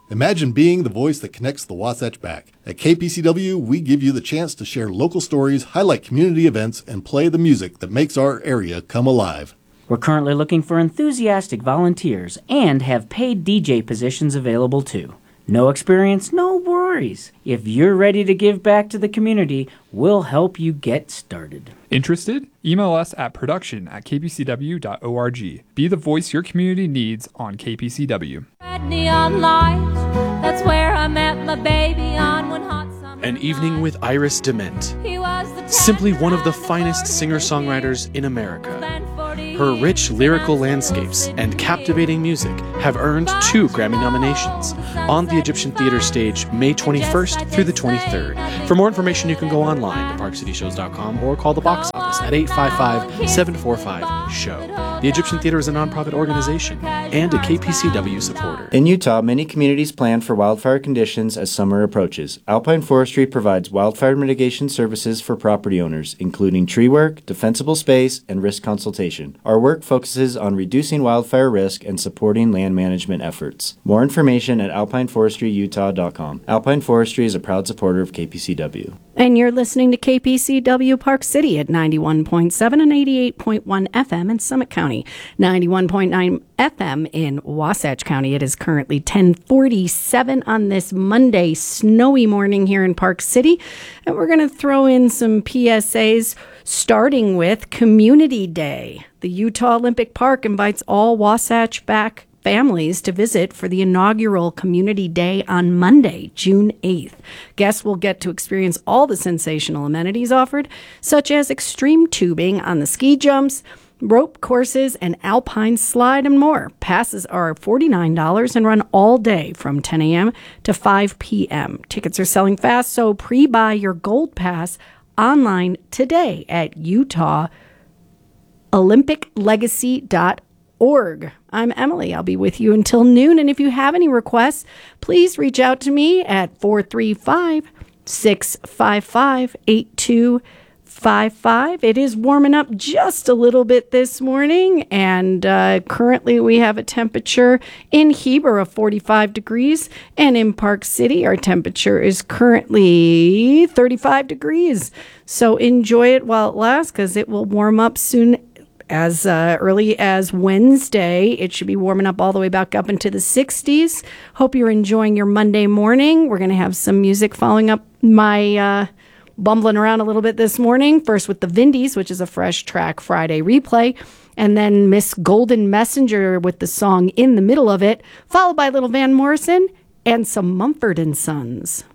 Imagine being the voice that connects the Wasatch back. At KPCW, we give you the chance to share local stories, highlight community events, and play the music that makes our area come alive. We're currently looking for enthusiastic volunteers and have paid DJ positions available too. No experience, no worries. If you're ready to give back to the community, we'll help you get started. Interested? Email us at production@kpcw.org. Be the voice your community needs on KPCW. Neon lights, that's where I met my baby on one hot summer. An Evening with Iris DeMent. He was the Simply one of the finest singer-songwriters in America. Her rich lyrical landscapes and captivating music have earned 2 Grammy nominations on the Egyptian Theater stage May 21st through the 23rd. For more information, you can go online to parkcityshows.com or call the box office at 855-745-SHOW. The Egyptian Theater is a nonprofit organization and a KPCW supporter. In Utah, many communities plan for wildfire conditions as summer approaches. Alpine Forestry provides wildfire mitigation services for property owners, including tree work, defensible space, and risk consultation. Our work focuses on reducing wildfire risk and supporting land management efforts. More information at alpineforestryutah.com. Alpine Forestry is a proud supporter of KPCW. And you're listening to KPCW Park City at 91.7 and 88.1 FM in Summit County, 91.9 FM in Wasatch County. It is currently 10:47 on this Monday, snowy morning here in Park City. And we're going to throw in some PSAs, starting with Community Day. The Utah Olympic Park invites all Wasatch back families to visit for the inaugural Community Day on Monday, June 8th. Guests will get to experience all the sensational amenities offered, such as extreme tubing on the ski jumps, rope courses, and alpine slide, and more. Passes are $49 and run all day from 10 a.m. to 5 p.m. Tickets are selling fast, so pre-buy your Gold Pass online today at UtahOlympicLegacy.org. I'm Emily. I'll be with you until noon. And if you have any requests, please reach out to me at 435-655-8255. It is warming up just a little bit this morning. And currently we have a temperature in Heber of 45 degrees. And in Park City, our temperature is currently 35 degrees. So enjoy it while it lasts, because it will warm up soon. As early as Wednesday, it should be warming up all the way back up into the 60s. Hope you're enjoying your Monday morning. We're going to have some music following up my bumbling around a little bit this morning. First with the Vindies, which is a Fresh Track Friday replay. And then Miss Golden Messenger with the song In the Middle of It, followed by Little Van Morrison and some Mumford & Sons.